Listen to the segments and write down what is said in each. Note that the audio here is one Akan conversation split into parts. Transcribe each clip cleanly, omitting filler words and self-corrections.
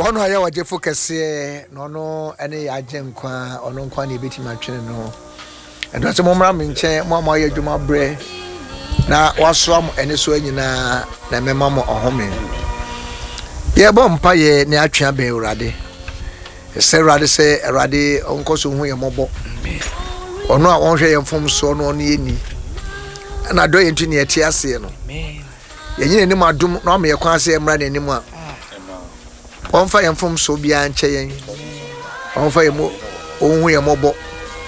One aya waje focus no ene ya agye nkwa ono nkwa na ebeti matwene no endo se momra me nche mo ya dwuma bre na waso am ene so anyina na mema mo ohome ye bo mpa ye ne atwea be urade se urade se urade onkoso hu ye mobo ono a wonhwe ye mfom so no ne yeni na do ye ntu ne eti ase no ye nyine ni madum na me ye kwa ase emra ne nim a on fa yem from so bia nche yen on fa yem ohun yem obo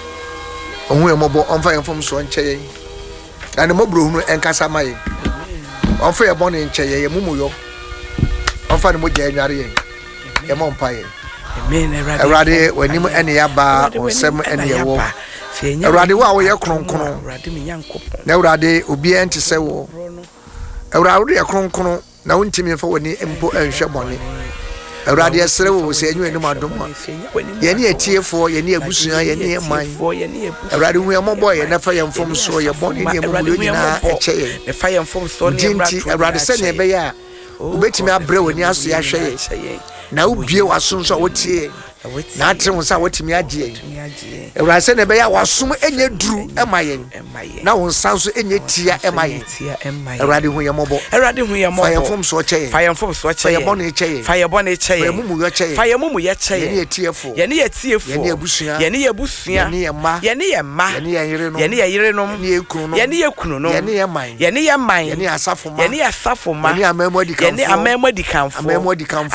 on fa yem from so nche yen na ne mobro hunu enkasa maye on fa yem bon nche yen mumuyo on fa ne mo je anware yen yem on pa yen amen erade wanim ene ya ba onsem ene ye wo erade wa wo ye kronkron erade me nyankopon na erade obi ente se wo erade ye kronkron na wontimi fa woni empo enhwe bone Erade esere wo se enyu enum adom ye ne etiefo ye ne abusua ye ne man erade hu ye mobo ye na fa ye mfom so ye bone ne emu nyina eche ye ne fa ye mfom so ne emra erade se ne be ya obetimi abre woni aso ya hwe ye na ubie waso nso wotie na atre won sa wotimi agye erade se ne be ya wasum enye duru emaye na won sanso enye tia emaye erade hu ye mobo fa ye mfom so che ye fa ye mfom so che ye bone che ye fa ye bone che ye fa mumu yo che ye fa ye mumu ye che ye ne etiefo ye ne etiefo ye ne abusua ye ne abusua ye ne yema ye ne yema ye ne yere no ye ne yere no ye ne ekunu no ye ne ekunu no ye ne yeman ye ne yeman ye ne asafo ma ye ne asafo ma ye ne amemo dikamfo ye ne amemo dikamfo amemo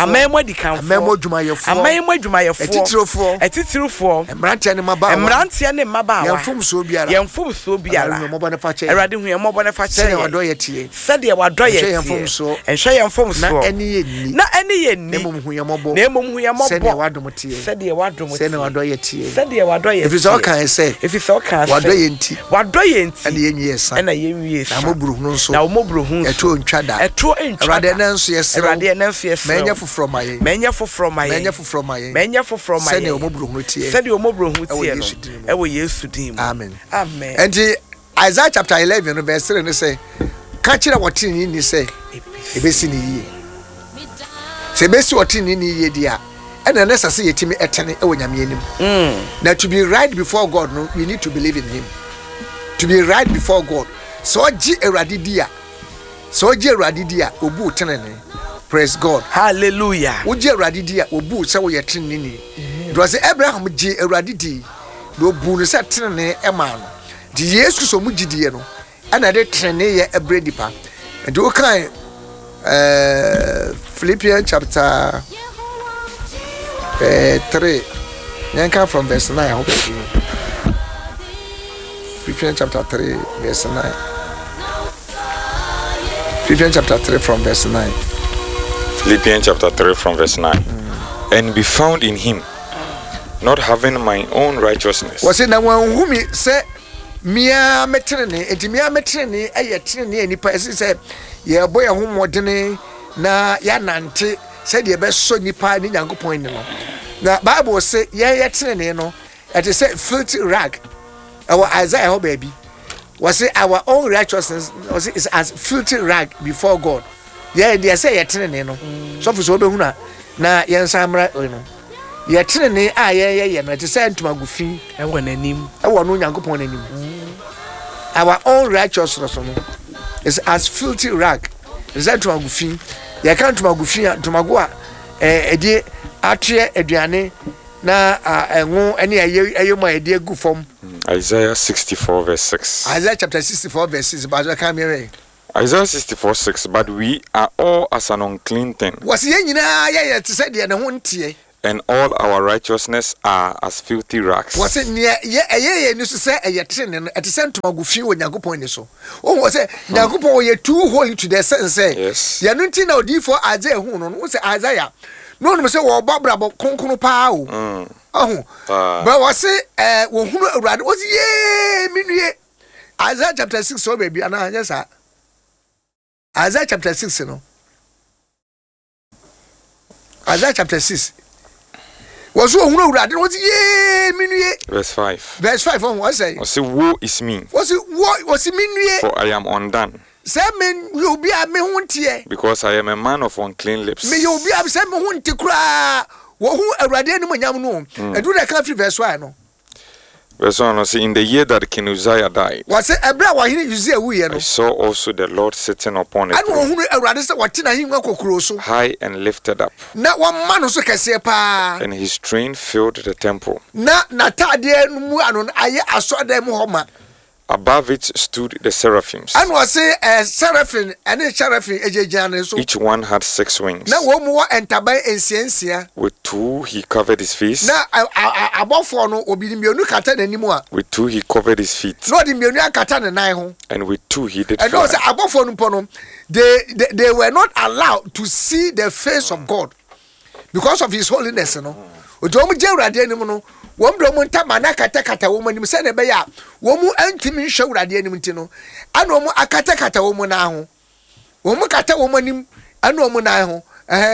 adwumayefo etitirofo emrantia ne maba yemfom so biara erade hu yemobɔ ne fa kyɛ sɛ wado ye tie sɛde wado ye tie yemfom so enhwɛ yemfom so na eni ye ni na eni ye ni nemom hu yemobɔ sɛde wadom tie sɛde wadom tie sɛde wado ye tie sɛde wado ye if so kan say wado ye nti ene ye nwie sa ena ye nwie sa na mobruhunu so na mobruhunu eto ntwada erade na nso ye sere menya foforo maye sɛde omobruhunu tie no ewo Yesu dim amen and Isaiah chapter 11 verse 3 ne say ka kire wotini ni say ebesi ni yie se besi wotini ni yie dia ena na sase yetimi etene ewo nyame anim na to be right before God no you need to believe in him to be right before God so oji erade dia obu tenene praise God hallelujah oji erade dia obu se wo yetene ni it was Abraham ji erade di do bu no se tenene ema no di Yesu so mugidie no ana de tenene ye ebredipa and do kan Philippians chapter 3 yanka from verse 9 I hope Philippians chapter 3 verse 9 Philippians chapter 3 from verse 9 Philippians chapter 3 from verse 9 and be found in him not having my own righteousness was it na wan humi say mia metrene ayetene nipa say ye boy ho modene na ya nante say de be so nipa ni Nyankopon ni no na Bible say ye trene no it say filthy rag our Isaiah ho baby was say our own righteousness was is as filthy rag before God ye they say ye trene no so for so be hu na ye nsamra no ye trene a ye no it say ntumagufi e won anim e won no Nyankopon anim our own righteousness is as filthy rag is that ntumagufi ye kan ntumagufi ntumago a edi atwe aduane na enwo ene ayemo edi agu fom Isaiah 64 verse 6 Isaiah chapter 64 verse 6 but come here Isaiah 64:6 but we are all as an unclean thing was ye nyina ye te say de ne ho ntie and all our righteousness are as filthy rags. Was it near ye ni so say e trene no et say ntomagufi wo Nyankopon ni so. O wo say Nyankopon ye too holy to the sense say yes. Ye no nti na odi for Isaiah hu no wo say Isaiah no no say wo bobrabo konkonu pa o. Ahu. But was say wo hunu awurade wo say ye minue Isaiah chapter 6 so baby ana anya sa Isaiah chapter 6 no Isaiah chapter 6 was who urade was ye minue verse 5 on what say woe is me was it what was minue for I am undone say me you be a me huntie. Because I am a man of unclean lips. Me you be a say me huntie kura. Wo hu awurade anim nyam no. Edu da kan free verse 1 no. Verse 1 say, in the year that King Uzziah died, What say ebra wa hini Uzziah wuye no. I saw also the Lord sitting upon a Anu throne, hu awurade say wate na hinwa kokoro so. high and lifted up, Na wa ma no so kese pa. and his train filled the temple. Na tade mu anu aye asode mu homa. Above it stood the seraphims. Anu say seraphim ene seraphim ejejane so. Each one had 6 wings. Na wo mu wa entaban ensiensia. With 2 he covered his face. Na abofo no obi mienu kata nanimu a. With 2 he covered his feet. No di mienu akata ne nan ho. And with 2 he did And fly. also abofo no pono they were not allowed to see the face of God because of his holiness no. Ojo mu je urade anim no. Wom do mu ntama na kata wom anim se ne be ya wom antimi hwe urade anim nti no ana wom akata wom na ho wom kata wom anim ana wom na ho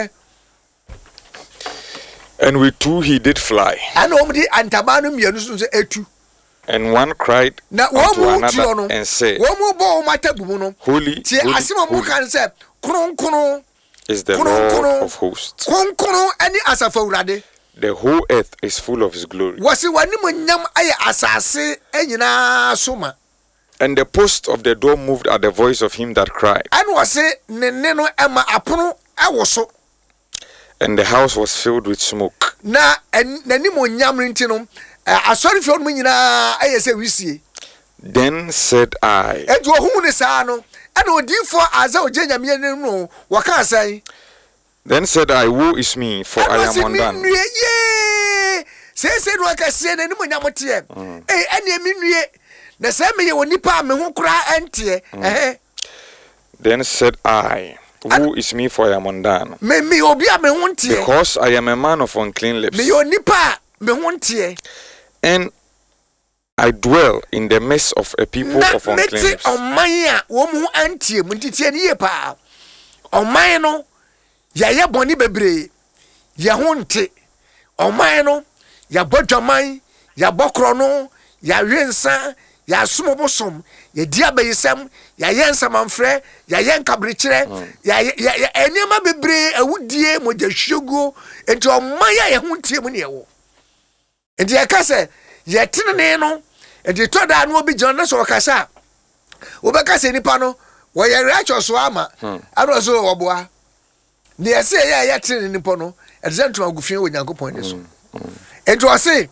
And with 2 he did fly. ana wom di antama no mienu so etu. And one cried Na unto wom another no and said, wom bo matabu mu no Holy, ti asema mu holy, kan se kronkron is the Lord of hosts. kronkron ani asafa urade. The whole earth is full of his glory. Wasi wanim nyam aye asase enyina soma. And the post of the door moved at the voice of him that cried. And wasi ne no ema apono ewoso. And the house was filled with smoke. Na nanim nyam nti no asori fi onmu nyina aye se wisie. Then said I, Edu ohun ne sa no ana odifo aza ogenya me no waka asan. Then said I, woe is me, for I am undone. Say no akase na nim nyam te ene mi nue na se me ye wonipa me ho kra ente Then said I, woe is me, for I am undone. me obi a me ho nte Because I am a man of unclean lips, me ye wonipa me ho nte and I dwell in the midst of a people of unclean lips. Oman a wo mu antie mu titie ne ye pa oman no ya ye boni bebre ye ho nte oman no ya bodwaman ya bokro no ya wensa ya sumobosom ya diabayisam ya yensa manfre ya yenkabrekire ya enema bebre awudie mojahwego enti oman ya ye ho ntie mu ne ye wo enti ya kase ye tenene no enti toda no obi jona so kasa obekase nipa no wo ye righteous ama aro so woboa ne yese ya tenene nipa no exento agufie onyankopon ne so enti o se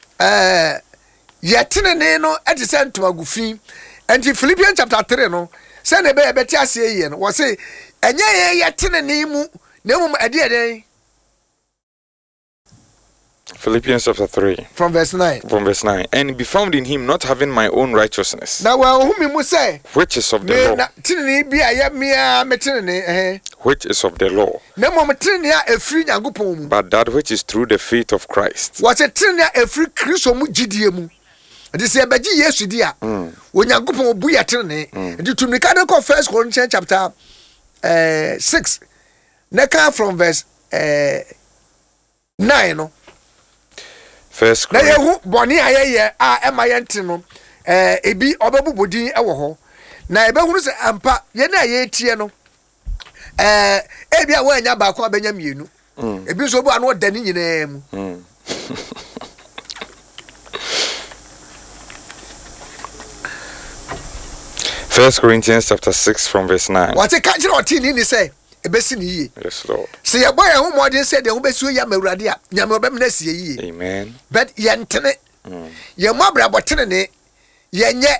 ye tenene no exento agufie enti Philippians chapter 3 no se ne be beti ase ye no wo se enye ye tenene mu na mu ade Philippians chapter 3, from verse 9. from verse 9. And be found in him, not having my own righteousness, Now who me mu say which is of the me law, na tenene bi a ye mea me tenene which is of the law, na mo tenene a efri nyankopon mu but that which is through the faith of Christ. wo se tenene a efri Kristo mu gidie mu ade se abaji Yesu di a onyankopon obu ye tenene ade tumika de ko 1 Corinthians chapter 6 na ka from verse 9 no First na ye Corinthians, hu boni ayeye a ema ye nte no ebi obabubodin ewo ho na ebe hunu se ampa ye na ye tie no ebi a wanya ba ko abenya mienu ebi so bu anu oda ni nyina mu First Corinthians chapter 6 from verse 9. what ka jira otini ni say ebesi ni yi Yes, Lord. se ye boy hu modin say de hu besu ya mawurade a nyame obem na sie yi Amen. but ye ntene ye mo abra botene ne ye nye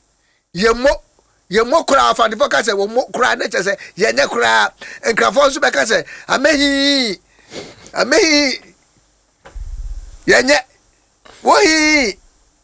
ye mo kura afande focus say wo mo kura na che say ye nye kura enkrafo so be ka say amehi ye nye wo hi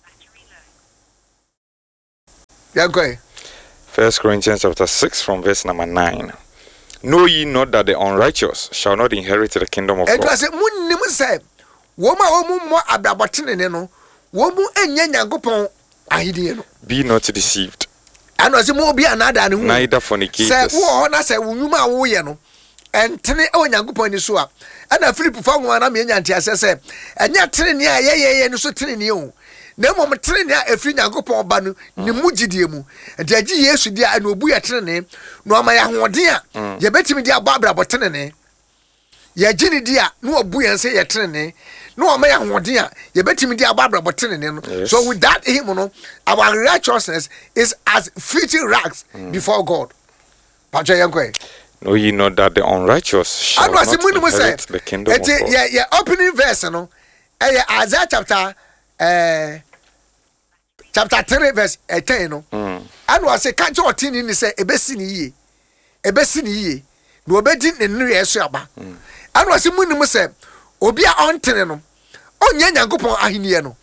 ya koi First Corinthians chapter 6 from verse number 9. Know ye not that the unrighteous shall not inherit the kingdom of it God? was munnim say wo ma wo mu mo abrabotene ne no wo mu enye nyankopon ahidie no Be not deceived, ano se mo obi anada ne hu neither say fornicators, wo na say wo nwuma wo ye no entene o nyankopon ni so a ana Philip fa nwa na me nya ntia se enye tene ne a ye no so tene ne o na mom trene a efri Nyankopɔn ba no ne mu gidie mu enti agi Yesu dia na obu ye trene no ama ya hoden a ye betimi dia babra botrene ye gini dia no obu ye nse ye trene no ama ya hoden a ye betimi dia babra botrene no so with that him no our righteousness is as filthy rags before God. Pacho yankwe. Know ye not that the unrighteous shall not inherit the kingdom of God? Yeah, opening verse no Isaiah chapter 3 verse 10 no and was say catch your tin ni say ebesi ni ye no obedi ne nre eso aba and was munnim say obi a ontene no onye Nyankopon ahenie no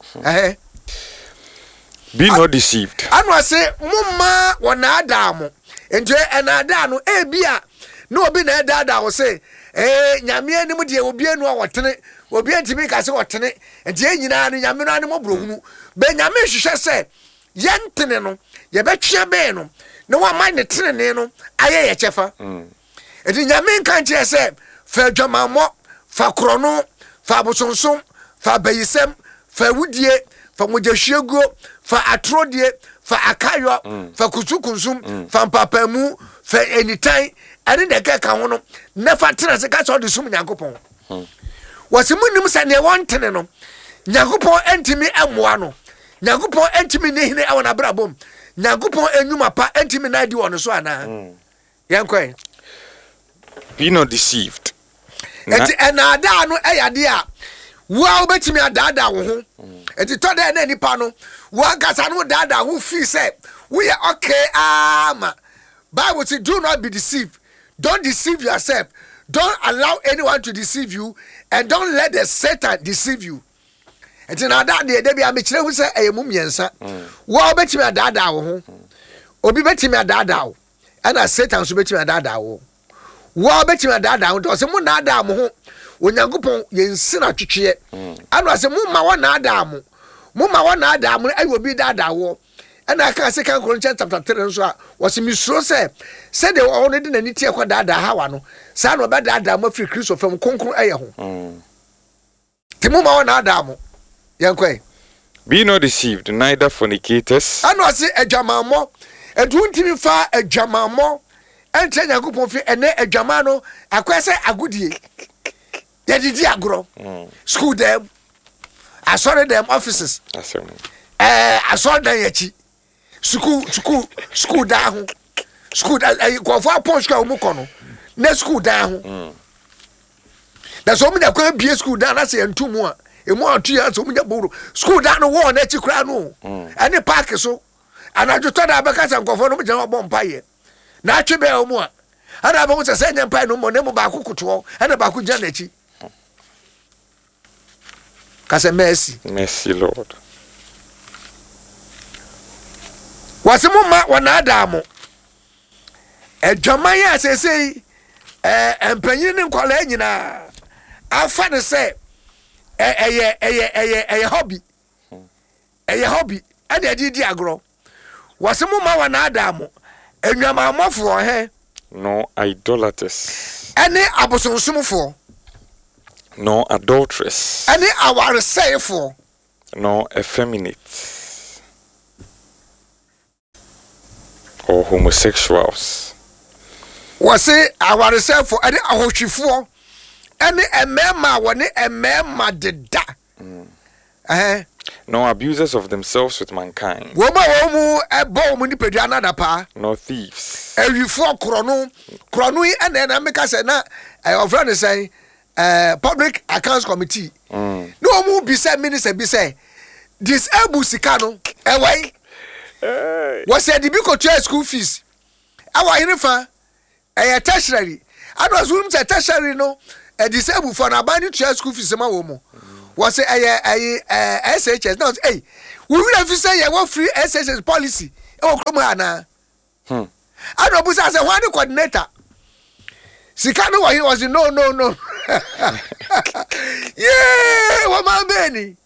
be not deceived. And was say mumma wona adamo enje enada no ebia no obi na dada wo say nyame anim de obi anu a wotene obi antimi ka se wotene enti enyina no nyame no anim obrohunu be nyame hwehwe se yentene no ye betwe be no ne wa man ne tene no aye ye chefa enti nyame kan che se fa dwamammo fa krono fa bosonsom fa bayisem fa wudie fa mojahwiego fa atrodie fa akayo fa kusukunsum fa papamu fa anytime ade de ka ho no na fa tena se ka so de sum Nyankopon wasimunim se ne wontene no Nyankopon entimi amoa no Nyankopon entimi ne hine awona brabom Nyankopon enwuma pa entimi na di wono so ana yankwen be not deceived. enti enada no eyade a wo obetimi adada wo ho enti to de na nipa no wo ankasa no dada wo fi say we are okay ama Bible says do not be deceived. Don't deceive yourself. Don't allow anyone to deceive you and don't let the Satan deceive you. Enti na da de be amekire hu say ayemu miensa wo obetimi adada wo ho obi betimi adada wo ana Satan so betimi adada wo betimi adada wo to se mu na ada mo ho Onyankopon yensi na twetwe ana se mu ma wo na ada mo na ada mo ayi obi dada wo ana aka se kan Corinthians chapter 3 nso a wose misuro se de wo ne de nani tie kwa dada hawa no sa no be dada mo free Kristo fam konkon aye ho ti mu ma wo na ada mo yankwe. Be not deceived, neither fornicators. Ano se adwamammo edu ntimi fa adwamammo ente Nyankopon fi ene adwama no akwese agudie yedidi agro school them asore them offices asore them yachi school da ho school ko fa post ka mu kono na school da ho da so mu da kwa bie school da na se entumu a emu atu ya so mu nya boro school da no wo na chi kra no ane park so anajo to da baka san kofo no mu jama bom paye na atwe be o mu a ana ba mu se nya paye no mo ne mu ba kokoto ana ba ko gya na chi kase mercy Lord. Wasimu ma wana adamu edwaman ya sesei empanyin ne nkwala nyina afa ne se hobby ade di agro wasimu ma wana adamu enwama amofo he No idolaters. ene abosonsumfo No adulteress. ene awaresefo No effeminate. Or homosexuals. wase awaresefo ene ahohwifo ene emema wone emema deda No abusers of themselves with mankind. Womu ebo ni pedua na dapa. No thieves. Ewifo krono yi na make say na our friend say public accounts committee. No omu bi say minister bi say disable sika no ewai. Was said the big school fees. Our unifa tertiary. I was room to tertiary no disabled for na bani to school fees ma wo mo. Was SHS no hey we will have to say you free SHS policy e wo kromo ana I don't busa say one coordinator sika no he was no yeah wo man beni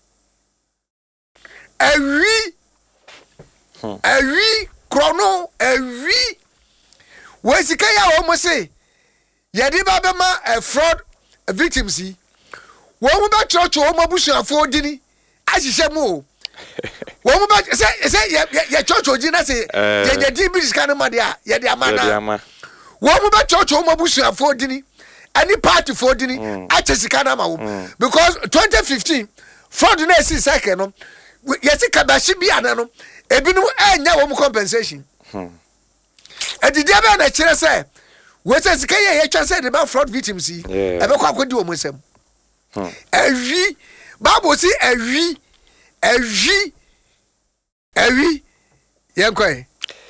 ewi krono ewi we sika ya wo mo say ye di ba be ma fraud victims yi wo mu ba chocho wo mabusuafo dini ahihye mu wo mo ba say ye church oji na say ye di bi sika no ma dia ye di amana wo mo ba church o mo busuafo dini any party for dini ache sika na ma wo because 2015 fraud na esi second no ye sika ba shi bia na no ebinu anya wo mo compensation edidia ba na kire say we say sika ye twa say the ba fraud victims yi e be kwa akodi wo mo sem awi Bible say awi yankoi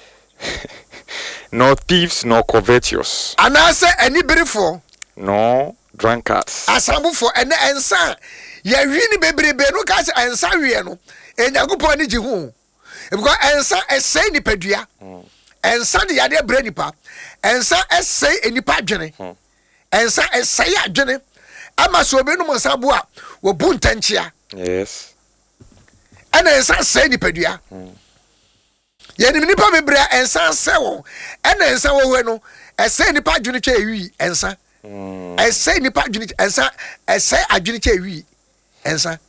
nor thieves nor covetous anase any berefo no drunkards asambu for ene ensa ya wi ni bebrebe no ka se ensa wi no enyagopo ni ji hu because ensa esai ni padua ensa de yade bre nipa ensa esai enipa dwene ensa esai adwene ama so be no monsabo a wo buntanchia yes ana ensa esai ni padua yeni nipa bebre ensa sewo ana ensa wo we no esai nipa dwene twa ewi ensa esai nipa dwene ensa esai adwene twa ewi ensa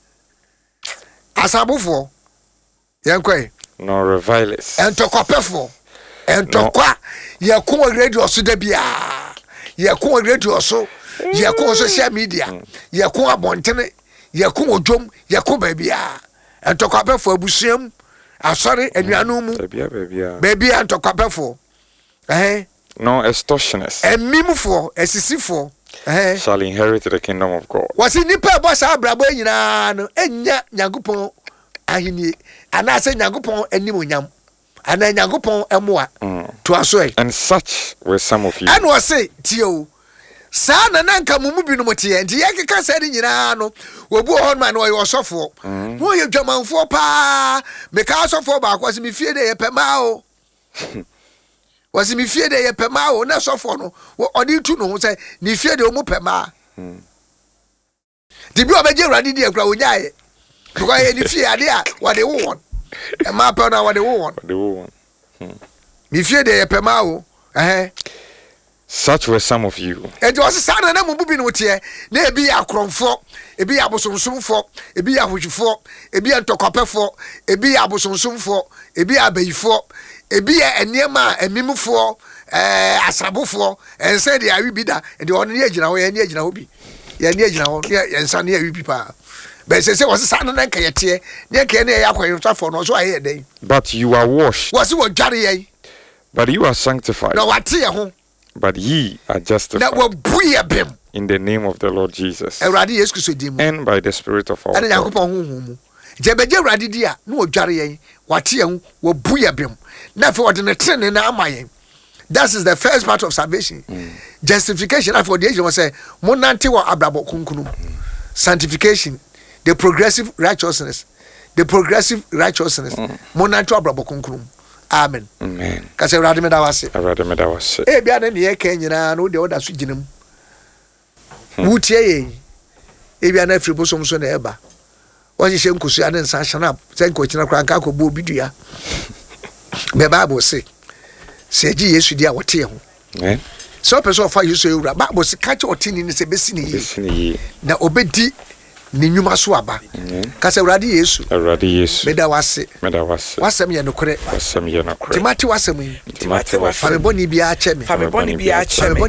asabufo yankoi no revilers entokopefo entokwa yakun radio so da bia yakun radio so yakun social media yakun abontene yakun odwom yakun babia entokopefo abusuam asori anuanu mu babia entokopefo no extortioners emimfo esisifo shall inherit the kingdom of God. Wasi nipa boss abrabo nyina no enya nyagopon ahini ana se nyagopon animonyam ana nyagopon emoa to aso e. And such were some of you. And was say tio sa na nanka mumu bi no motie nti ye keka sa di nyina no obu ho man no yo sofo wo ye dwamanfo pa me ka sofo ba kwase me fie de ye pema o wasi mi fie de ye pema o na sofo no odi tu no say ni fie de o mu pema di bi obeje urade di akura onyaye because ye ni fie ade a wade wo won e ma pa na wade wo won mi fie de ye pema o such were some of you. And was a son and mubi no tie na e bi akronfo e bi abosonsomfo e bi ahojufo e bi antokopefo e bi abosonsomfo e bi abayifo ebi eniema emimfo asabofo ense de awi bida de on ne agina ho ye ne agina ho bi ye ne agina ho ye ensa ne awi bi pa be se was sa no nka yete ne ka ne yakwan twafo no so aye den But you are washed, was wo dware ye but you are sanctified, na wate ye ho but ye are na justified wo buye bem in the name of the Lord Jesus Ewrade Yesu Kristo di mu and by the Spirit of our ana God. yakopon honhom mu je beje Ewrade di a na wo dware ye wate ye ho wo buye bem na fe wode ne trene na amaye. That is the first part of salvation. Justification after the age was say monante wa abrabo kunkunu. Sanctification, the progressive righteousness. Monante wa abrabo kunkunu. Amen. Amen. Kase Ewrade me da wase. Ewrade was E bia na ye kan nyina no de oda so ginam. Wutie ye. E bia na afri bosom so na eba. Wo hye nkosu ane nsa shanap. Sen ko kina kran ka ko bo bidua. The Bible say ji Yesu dia wote ye ho. So person of Yesu ewura Bible say catch otini ni se besi ni na obedi ni nwuma so aba. Ka se Ewrade Yesu. Meda wase. Wasem ye nokore. Timati wasem yi. Fa me boni bia ache me. Fa me boni bia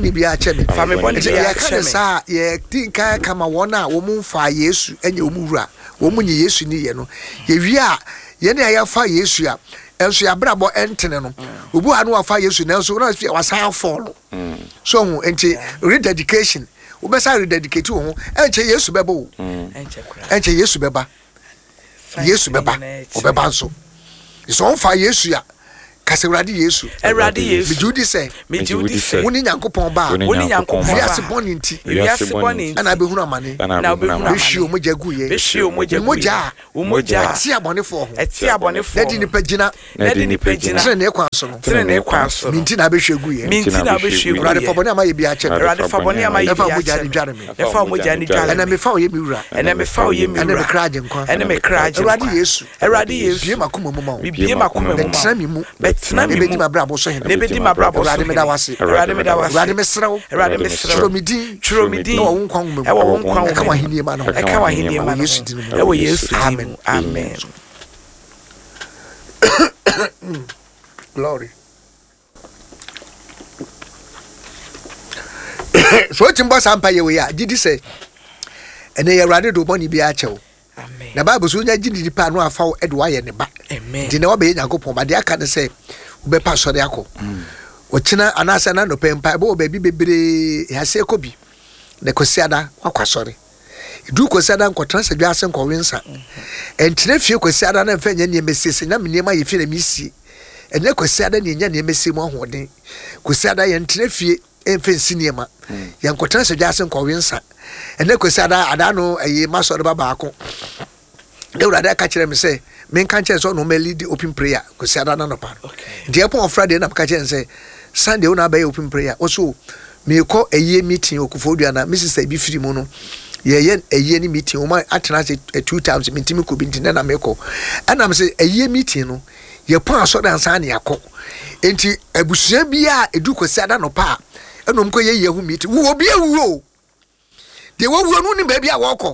ache sa ye tinka kama wona wo mu fa Yesu enye wo mu wura. Wo mu nye Yesu ni ye no. Ye wi a ye na ya fa Yesu a enso ya brabo entene no obu anu afa Yesu na enso na fia wasan fall so hu enti rededication obesa rededicate ho enche Yesu bebo enche Yesu beba obeba nso so on fa Yesu ya kase Ewrade Yesu me judi say woni nyankopon ba wiase boni nti ana behunu amane behio moja guye moja ti abone fo ho ni pagina tire ne kwa so minti na behwe guye Ewrade fa boni amaye bi a che fa moja ni dware ana me fa oye mi wura ana me kraje nkwa Ewrade Yesu bie makoma mu ma betra mi mu nebedi mabrabo so hen Ewrade me da wase Ewrade me srawo churomidi no wo nkwa mu ka wa henie ma no Yesu dinu amen. Glory. So what timbo sampa ye we ya didi say ene ye rade do boni bi a chew. Amen. Na Bible so nya gidi di pa no afa wo edo aye ne ba. Amen. Di na wo be Yakobon ba de aka ne say wo be pa so de akọ. Ochina anasa na no pempa bo ba bi bebre ya se ko bi. Ne kosiada kwakwasore. Du kosiada nkotra se dwa se nkowensa. Entire fie kosiada na mfa nya ne mesese na menema ye fie na misi. Ene kosiada ne nya ne mesi mo hoden. Kosiada ye entire fie emfa nsinema. Ye nkotra se dwa se nkowensa. Ene kosiada adano eye masore ba baako. De urade ka kire me se men kan kire so no me lead open prayer kosiada na no pa. De epon of Friday na ka kire se Sunday una ba open prayer. Also me ko eye meeting okufodua na Mrs. Abi free mu no ye eye ni meeting o ma atena se 2 times meeting ko bi ntina na me ko ana me se eye meeting no ye pon aso dan san ne akọ enti abusua bi a edu kwasi ada no pa enom ko ye yehu meeting wo bi awuo de wo wuo no ni ba bi a wokọ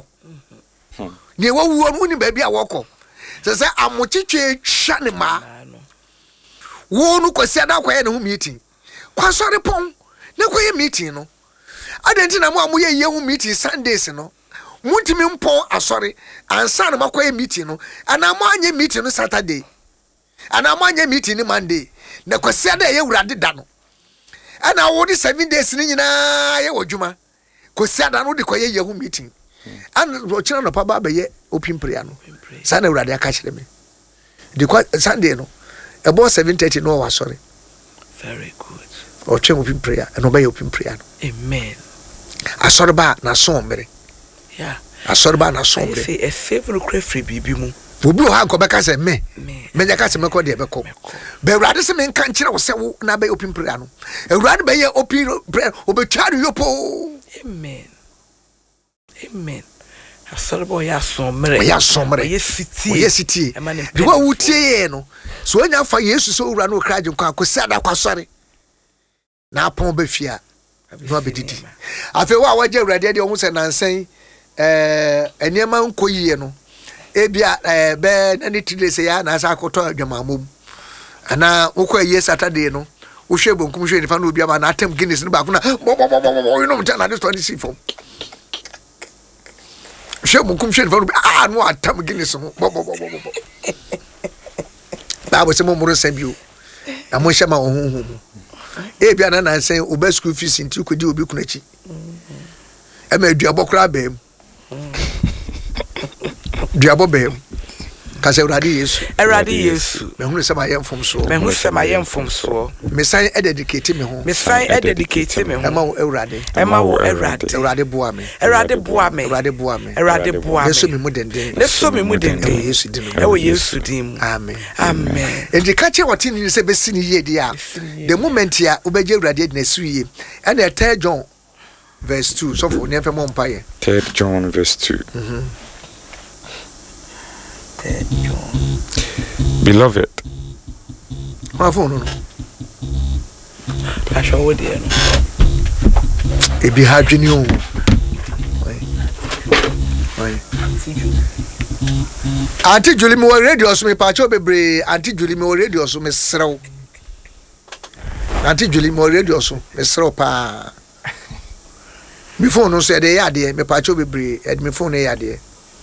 ne wo wuo no ni ba bi a wokọ se amochichwe hwa ne ma wo no kwasi ada kwa ye ne hu meeting kwasori pon na koye meeting no adenti na mo amoye yehu meeting Sundays no muntimi mpon asori ansa na makoye meeting no ana mo anye meeting no Saturday ana mo anye meeting ni Monday na kwase da ye wurade da no ana wo di 7 days ni nyina ye wodwuma kwase da no di koye yehu meeting an rochina no pa ba be ye open prayer no sana wurade aka kire me di kwa Sunday no about 7:30 no wa sorry. Very good. Or train open prayer and obey open prayer. Amen. Asorba na sombre. Yeah. Asorba na sombre. Say a favor crefree bibi mu. Obi o ha ko beka se me. Me nyaka se me ko de be ko. Be urade se me nka nkire wo se wo na be open prayer no. Urade be ye open prayer obetwa do yopo. Amen. Amen. Asorba ya sombre. Ya sombre. Ye city. Ye city. De wa wutie ye no. So anya fa Yesu so ura no kraje nko akosi ada kwasore. Na pon be fia no abedidi afi wa waje urade de ohun se nansen enema nkoyiye no ebia be na ni tide se ya na sa akoto adwamamom ana ukọ ye Saturday no wo hwe bonkum hwe ni fa no obi ama na atem Guinness no ba ko na you know mta na this 20 see from hwe bonkum hwe ni fa no no atem Guinness no ba bo se mo muro sabio na mo hye ma ohun ebia na nansen oba school fees nti ko di obi kunachi ma duabo kra bem duabo bem ka se urade Yesu me hunu se ma yemfom so me san dedicate me ho ema wo urade boa me Yesu me mu denden Yesu dim amen enti ka che woti ni se besi ni ye dia the moment ya obeje urade na suye and 3 John verse 2 so for never mo mpaye 3 John verse 2 Beloved, I shall with you. It be hard to know. Auntie Julie, me radio so me pacho bebre. Auntie Julie, me radio so me srow. Auntie Julie, me radio so me srow pa. Me phone no say dey ade, me pacho bebre. Ed me phone dey ade.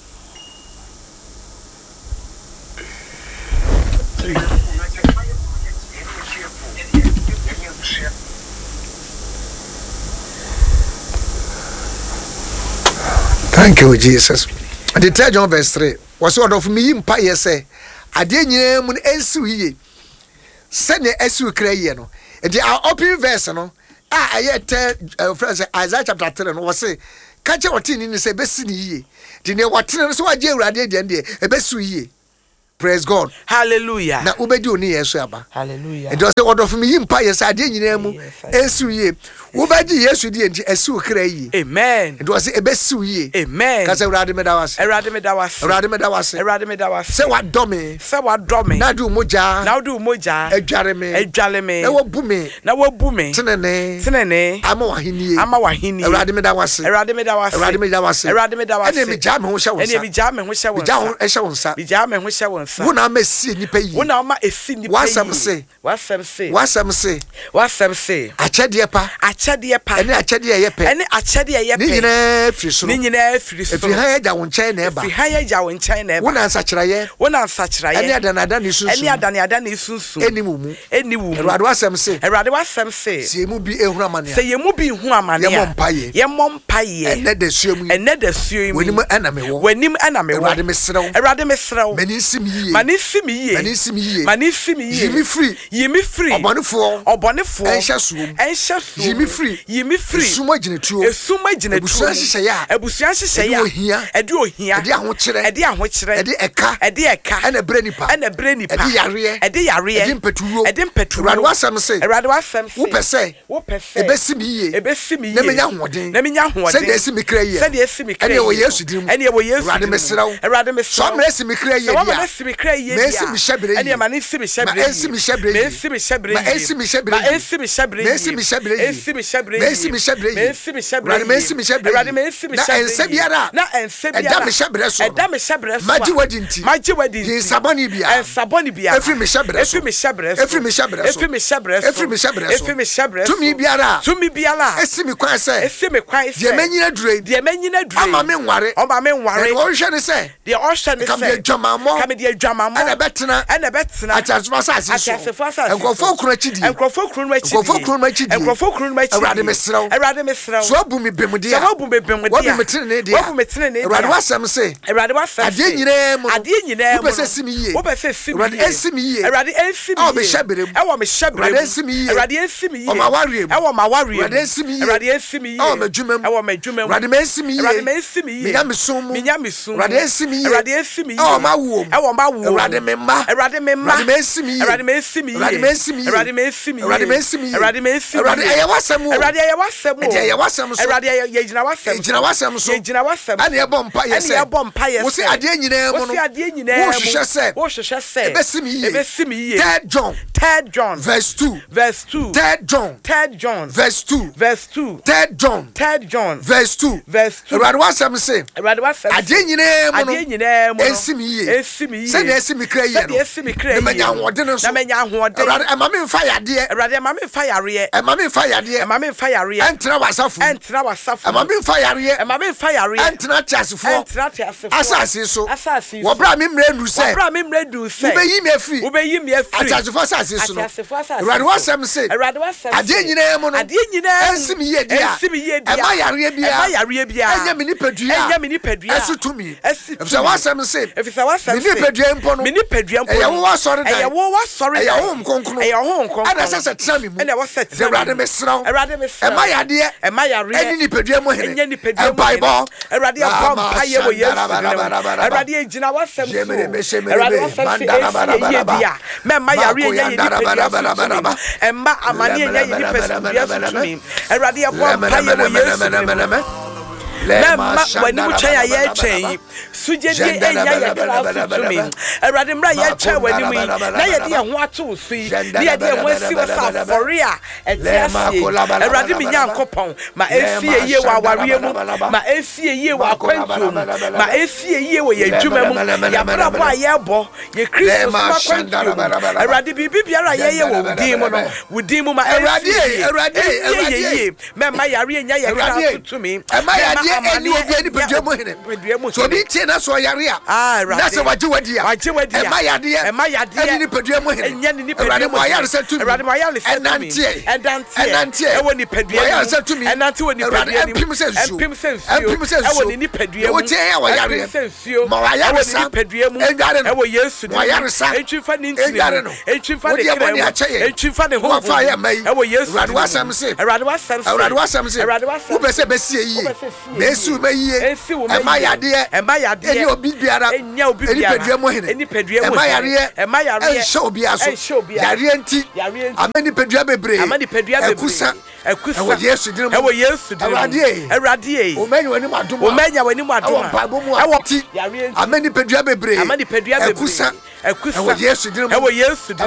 Thank you, Jesus. The 3 John verse 3 was sort of me impa ye say ade nyina mu ensu yiye se ne esu kra yiye no the open verse no aye 10 friends Isaiah chapter 3 no was say kache wotini ni se besi ni yiye the ne watene no so waje urade de e besu yiye. Praise God. Hallelujah. Na ubedi oni yesu aba. Hallelujah. And just word of me impa ye say ade nyina mu ensu yiye wo ba ji Yesu di enti esiw kra yi amen enti wo se ebesiw yi amen ka se Awurade me da wase Awurade me da wase Awurade me da wase Awurade me da wase se wa dome na du moja adware me na wo bu me tenene ama wa henie Awurade me da wase Awurade me da wase Awurade me da wase Awurade me da wase ene me ja me ho hye wo ene me ja me ho hye wo ja ho hye wo nsa ja me ho hye wo nsa wo na ma sie nipa yi wo na ma esi nipa yi wasam se achede pa ene achede ye pe ni nyina firi soro efi ha ya wo nkyɛn na eba wo na nsakyeraye ene adanada ne sunsun eni mu Awurade wasam se sie mu bi ehunu amane yɛmmɔ mpaye ene da suemu wanim ana me wo Awurade me serew mani nsim yie yimi free ɔbɔnefo ɛnhyɛ suom yimi free esuma gyinatuo abusua hyehyɛ ɛde ohia ɛde ahokyerɛ ɛde ɛka ɛna brɛ nipa ɛde yareɛ ɛde mpetuwo Awurade wasɛm se wopɛ sɛ ebesi mi yie na menya hoɔden sɛdeɛ esi mi kra yie ɛne ɛwɔ Yesu din mu Awurade meserew sɛ ɔmmerɛ esi mi kra yie dia ma esi mi hyɛbrɛ yie ma esi mi hyɛbrɛ na ense biara ɛda me hyɛbrɛ so magye wadi nti nsabɔne bia efiri me hyɛbrɛ so tumi biara esi mi kwan sɛ deɛ manyina dure ama me nware deɛ ɔhwɛ ne sɛ kam deɛ dwamammɔ ɛna bɛtena atasefo asase so nkurɔfoɔ kuro akyi die Awurade meserew so abu me bemdeɛ wabu me tenene deɛ Awurade wasɛm se adeɛ nyinaa mu wopɛ sɛ si me yie Awurade ɛnsi me yie ɛwɔ me hyɛbrɛ mu Awurade ɛnsi me yie ɔma wareɛ mu Awurade ɛnsi me yie ɛwɔ m'adwuma mu Awurade m'ɛnsi me yie menya me som mu Awurade ɛnsi me yie ɛwɔ m'awoɔ mu Awurade me mma Awurade m'ɛnsi me yie Awurade m'ɛnsi me yie Awurade ɛyɛ wasɛm o ɛde ɛyɛ wasɛm so yɛgyina wasɛm so ɛne ɛbɔ mpayɛ sɛ wo se adeɛ nyinaa mu no wohwehwɛ sɛ ɛbɛsi me yie 3 John verse 2 3 John verse 2 3 John verse 2 Awurade wasɛm se adeɛ nyinaa mu no ɛnsi me yie sɛdeɛ ɛsi me kra yie no na manya ahoɔden nso Awurade ɛma me mfa yareɛ ɛntena wasafo ɛma me mfa yareɛ ɛntena teasefoɔ asase so wɔbra me mmerɛ ndu sɛ wobɛyi me afiri ateasefoɔ asase so no Awurade wasɛm se adeɛ nyinaa mu no ɛnsi me yie deɛ ɛma yareɛ biara ɛnyɛ me nipadua ɛso tumi ɛfisɛ wasɛm se me nipadua mpo no ɛyɛ wo asɔre dan ɛyɛ honhom kronkron ɛna sɛ tena me mu Awurade meserew ɛma yadeɛ ɛne nipadua mu hene ɛmpaebɔ Awurade abɔ mpayɛ wɔ Yesu Awurade gyina wasɛm so Awurade wasɛm se ɛyɛ bia mɛma yareɛ nyɛ yɛ nipadua so ɛma amanneɛ nyɛ yɛ nipadua so tumi Awurade abɔ mpayɛ wɔ Yesu mɛma w'anim twɛn a yɛtwɛn sugyedie ɛnya yɛkra so tumi Awurade mmra yɛtwɛn w'anim yi na yɛde yɛn ho ato wo so yi na yɛde yɛn ho asi wɔ sɛ afɔre a ɛte asie Awurade me Nyankopɔn ma ɛsie yie wɔ awareɛ mu ma ɛsie yie wɔ akwantuo mu ma ɛsie yie wɔ yɛn adwuma mu yɛabrabɔ a yɛrebɔ yɛ Kristo som akwantuo mu Awurade biribi biara a yɛyɛ wɔ wo din mu no wo din mu ma ɛsie yie mɛma yareɛ nya yɛkra so tumi ɛni obi ani padua mu hene so obi tie na so yare a na sɛ wagye wadi a ɛma yadeɛ ɛni ni padua mu hene Awurade mo ayare sɛ tumi ɛnanteɛ ɛwɔ ni padua mu ayare sɛ tumi ɛnante wɔ ni padua mu ɛmpim sɛ nsuo ɛwɔ ni padua mu wotie yɛ wɔ yare ma wayare sa ɛnware no ɛwɔ Yesu ni wayare sa ɛntwifa ne ntini ɛntwifa ne kra mu ɛntwifa ne ho ɛwɔ Yesu Awurade wasɛm se wopɛ sɛ bɛsie yie Esu me yie. Ema yade. Eni obi biara. Eni pedua mo hene. Ema yare. Show bi aso. Yare enti. Amani pedua bebre. Ekusa. Ewo Yesu dinu. Awurade. Omenya wani madoma. Ewo ti. Amani pedua bebre. Ekusa. Ewo Yesu dinu.